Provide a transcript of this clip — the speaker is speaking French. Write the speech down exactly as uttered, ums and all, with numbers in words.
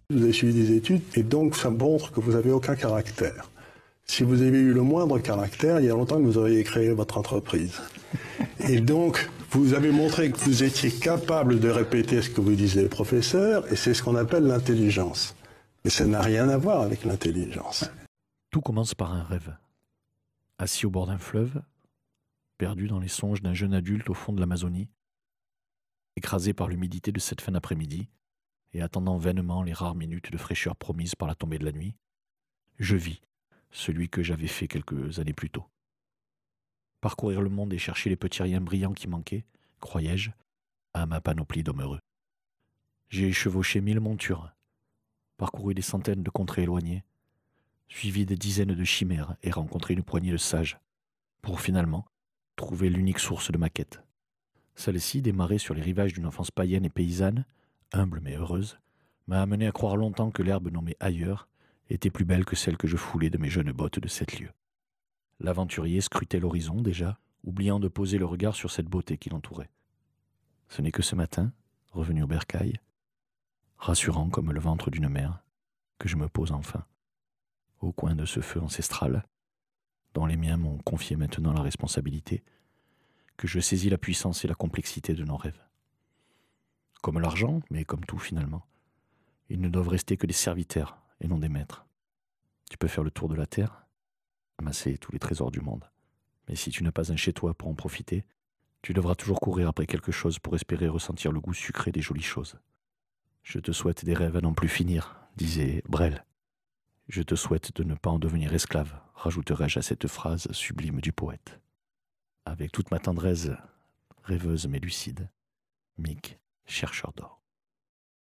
Vous avez suivi des études et donc ça montre que vous n'avez aucun caractère. Si vous avez eu le moindre caractère, il y a longtemps que vous auriez créé votre entreprise. Et donc, vous avez montré que vous étiez capable de répéter ce que vous disaient les professeurs, et c'est ce qu'on appelle l'intelligence. Mais ça n'a rien à voir avec l'intelligence. Tout commence par un rêve. Assis au bord d'un fleuve, perdu dans les songes d'un jeune adulte au fond de l'Amazonie, écrasé par l'humidité de cette fin d'après-midi, et attendant vainement les rares minutes de fraîcheur promises par la tombée de la nuit, je vis celui que j'avais fait quelques années plus tôt. Parcourir le monde et chercher les petits riens brillants qui manquaient, croyais-je, à ma panoplie d'hommes heureux. J'ai chevauché mille montures, parcouru des centaines de contrées éloignées, suivi des dizaines de chimères et rencontré une poignée de sages, pour finalement trouver l'unique source de ma quête. Celle-ci, démarrée sur les rivages d'une enfance païenne et paysanne, humble mais heureuse, m'a amené à croire longtemps que l'herbe nommée ailleurs était plus belle que celle que je foulais de mes jeunes bottes de sept lieues. L'aventurier scrutait l'horizon déjà, oubliant de poser le regard sur cette beauté qui l'entourait. Ce n'est que ce matin, revenu au bercail, rassurant comme le ventre d'une mère, que je me pose enfin, au coin de ce feu ancestral, dont les miens m'ont confié maintenant la responsabilité, que je saisis la puissance et la complexité de nos rêves. Comme l'argent, mais comme tout finalement, ils ne doivent rester que des serviteurs et non des maîtres. Tu peux faire le tour de la terre, amasser tous les trésors du monde. Mais si tu n'as pas un chez toi pour en profiter, tu devras toujours courir après quelque chose pour espérer ressentir le goût sucré des jolies choses. Je te souhaite des rêves à n'en plus finir, disait Brel. Je te souhaite de ne pas en devenir esclave, rajouterai-je à cette phrase sublime du poète. Avec toute ma tendresse, rêveuse mais lucide, Mick, chercheur d'or.